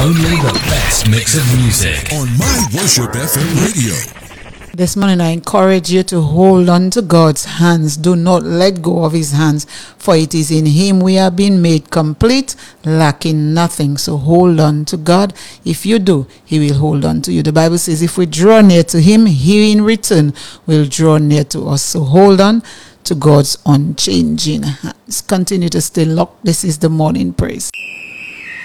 Only the best mix of music on My Worship FM radio. This morning I encourage you to hold on to God's hands. Do not let go of his hands, for it is in him we are being made complete, lacking nothing. So hold on to God. If you do, he will hold on to you. The Bible says if we draw near to him, he in return will draw near to us. So hold on to God's unchanging hands. Continue to stay locked. This is the morning praise.